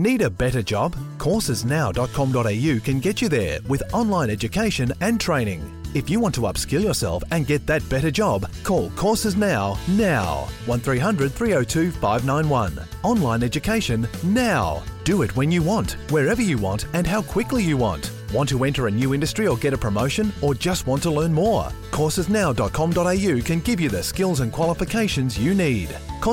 Need a better job? Coursesnow.com.au can get you there with online education and training. If you want to upskill yourself and get that better job, call Courses Now. 1300 302 591. Online education now. Do it when you want, wherever you want and how quickly you want. Want to enter a new industry or get a promotion, or just want to learn more? Coursesnow.com.au can give you the skills and qualifications you need.